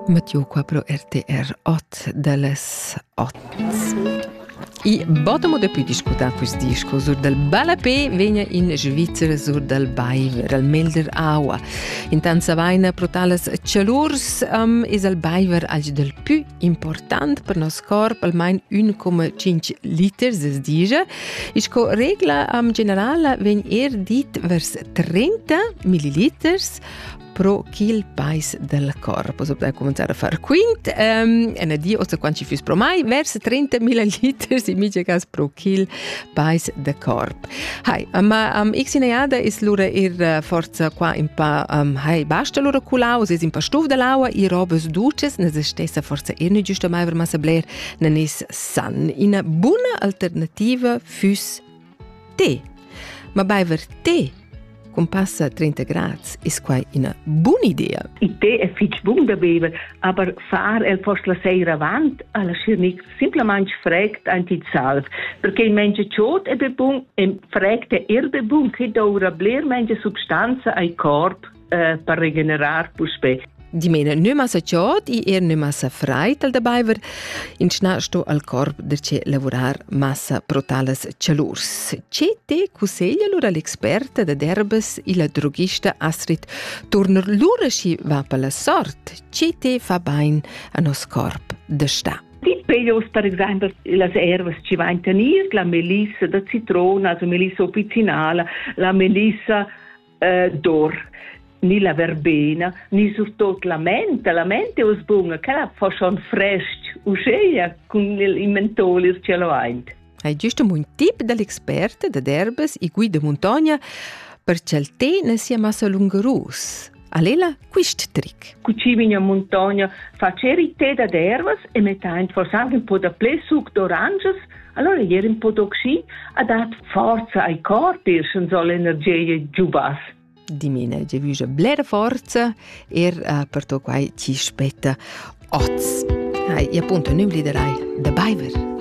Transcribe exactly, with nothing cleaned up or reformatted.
Matteo qua pro R T R otto delles otto. I bottamo da più discutere questo disco sur del Balapé vegna in Svizzera sur del Baiver, al Melder Aua. In tanza vaina pro tales calurs um, is al Baiver alg del più important per nos corp, almain uno virgola cinque liters es dice. Isco regla um, generala vegn er dit vers trenta milliliters pro kil pais del corpo. So potete cominciare a fare quint, um, e ne di ossa quanti fus pro mai, vers trenta milliliters in mica gas pro kil pais de corp. Hai, ma am um, xineada is lura ir uh, forza qua in pa, um, hai, basta lura culaus, is in pa stuf de laua, i robes duces, ne se stessa forza ir ne giusto mai ver massa bler, ne nis san. Ina buona alternativa fus te. Ma bei ver te, con passa trenta grads, is quai una buona idea. Il tè è fitch bun da bever, aber far el post la seira avant, alla schirnic simplement fragt anti salv, perché il menge ciot e bebun, e fragt er bebun, che daura bler menge substanza ai corp uh, per regenerar puspe. Di mena nu massa ciot i er nu massa freit al dabeiver in schna sto al corp der ce lavorar massa protales calurs. Ce te cuseglia lura l'experta de derbes i la drogista Astrid Turner lura schi va per la sort. Ce te fa bain a nos corp de sta. Di peios, per esempio, las ervas ci va in tenir, la melissa da citrona, also melissa officinala, la melissa uh, d'or. Ni la verbena, ni surtot la menta. La menta è osbunga, che la fa schon fresh, usceia, con i mentolis ce lo haint. Hai giusto un tip dell'experta de derbes i gui de montagna per cel te ne sia massa lungarus. Alela quist trick. Cucimi in montagna faceri tè da derbes e mettaint forse anche un po' da ple suc d'oranges. Allora ieri un po' d'oxì ha dato forza ai corpi, schon so l'energia giubas. Di mine, je vige blera forza er uh, per to quai ci spetta oz. Hai, e appunto, non liderai da Baiver.